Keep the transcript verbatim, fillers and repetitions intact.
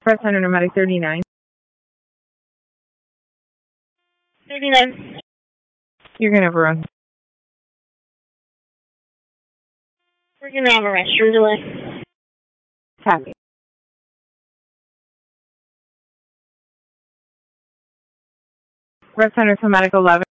Press Center Nomadic thirty-nine. thirty-nine. You're going to have a run. We're going to have a restroom delay. Copy. Press Center Nomadic eleven.